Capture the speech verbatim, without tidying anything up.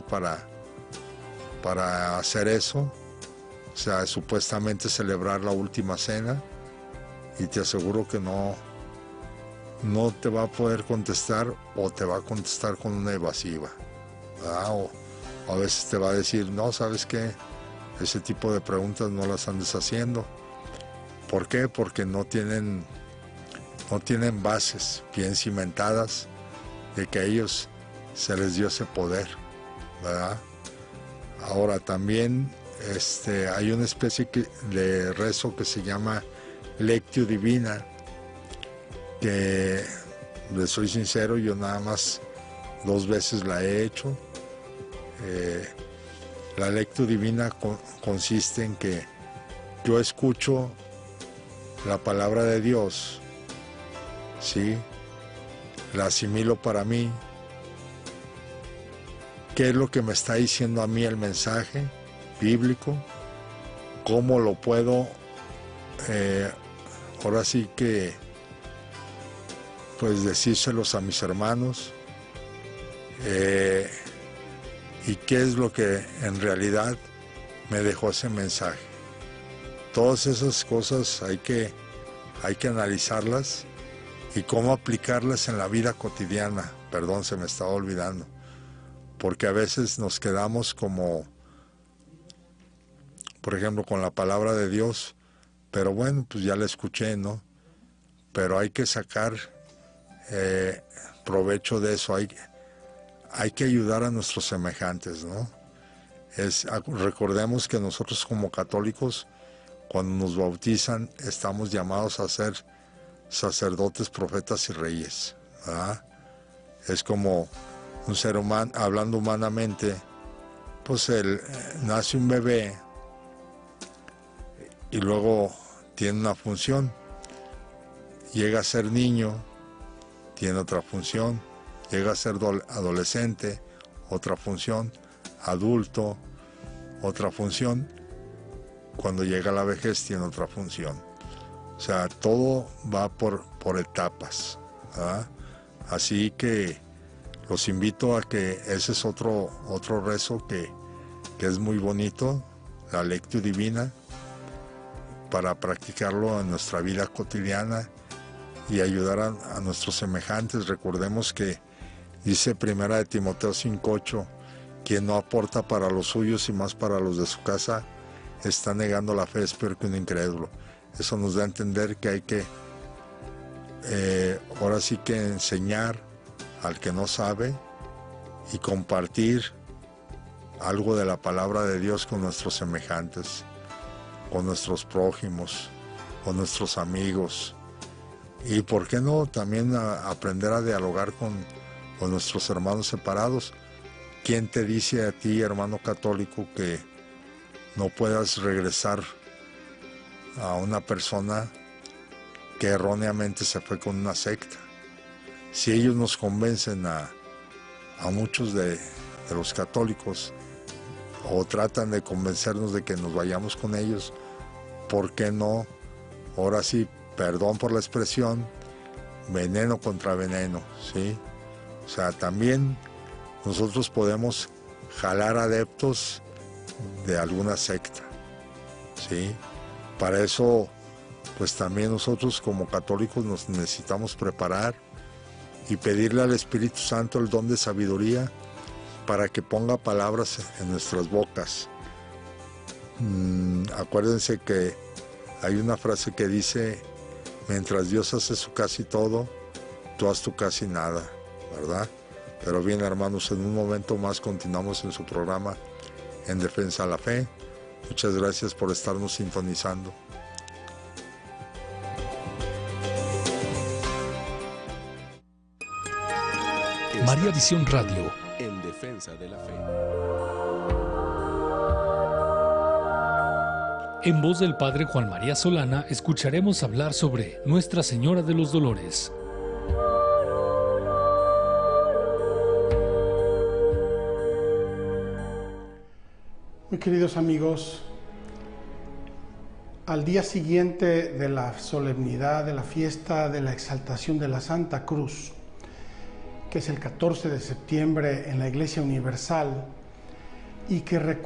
para, para hacer eso, o sea, supuestamente celebrar la última cena, y te aseguro que no, no te va a poder contestar, o te va a contestar con una evasiva, ¿verdad? O, o a veces te va a decir, no, ¿sabes qué? Ese tipo de preguntas no las andes haciendo. ¿Por qué? Porque no tienen, no tienen bases bien cimentadas de que a ellos se les dio ese poder, ¿verdad? Ahora también este, hay una especie de rezo que se llama Lectio Divina, que, les soy sincero, yo nada más dos veces la he hecho. Eh, la Lectio Divina con, consiste en que yo escucho la palabra de Dios, ¿sí? La asimilo para mí. ¿Qué es lo que me está diciendo a mí el mensaje bíblico? ¿Cómo lo puedo, eh, ahora sí que, pues decírselos a mis hermanos? Eh, ¿Y qué es lo que en realidad me dejó ese mensaje? Todas esas cosas hay que, hay que analizarlas, y cómo aplicarlas en la vida cotidiana. Perdón, se me estaba olvidando. Porque a veces nos quedamos como, por ejemplo, con la palabra de Dios, pero bueno, pues ya la escuché, ¿no? Pero hay que sacar eh, provecho de eso, hay, hay que ayudar a nuestros semejantes, ¿no? Es, recordemos que nosotros como católicos, cuando nos bautizan, estamos llamados a ser sacerdotes, profetas y reyes, ¿verdad? Es como un ser humano, hablando humanamente, pues él, eh, nace un bebé y luego tiene una función, llega a ser niño, tiene otra función, llega a ser adolescente, otra función, adulto, otra función, cuando llega a la vejez tiene otra función. O sea, todo va por, por etapas, ¿verdad? Así que los invito a que ese es otro, otro rezo que, que es muy bonito, la Lectio Divina, para practicarlo en nuestra vida cotidiana y ayudar a, a nuestros semejantes. Recordemos que dice Primera de Timoteo cinco ocho, quien no aporta para los suyos y más para los de su casa, está negando la fe, es peor que un incrédulo. Eso nos da a entender que hay que, eh, ahora sí que enseñar al que no sabe y compartir algo de la palabra de Dios con nuestros semejantes, con nuestros prójimos, con nuestros amigos. Y por qué no también a, aprender a dialogar con, con nuestros hermanos separados. ¿Quién te dice a ti, hermano católico, que no puedas regresar a una persona que erróneamente se fue con una secta? Si ellos nos convencen a, a muchos de, de los católicos, o tratan de convencernos de que nos vayamos con ellos, ¿por qué no? Ahora sí, perdón por la expresión, veneno contra veneno, ¿sí? O sea, también nosotros podemos jalar adeptos de alguna secta, ¿sí? Para eso, pues también nosotros como católicos nos necesitamos preparar y pedirle al Espíritu Santo el don de sabiduría para que ponga palabras en nuestras bocas. Mm, acuérdense que hay una frase que dice, mientras Dios hace su casi todo, tú haz tu casi nada, ¿verdad? Pero bien, hermanos, en un momento más continuamos en su programa En Defensa de la Fe. Muchas gracias por estarnos sintonizando. María Visión Radio, En Defensa de la Fe. En voz del Padre Juan María Solana, escucharemos hablar sobre Nuestra Señora de los Dolores. Muy queridos amigos, al día siguiente de la solemnidad de la fiesta de la exaltación de la Santa Cruz, que es el catorce de septiembre en la Iglesia Universal, y que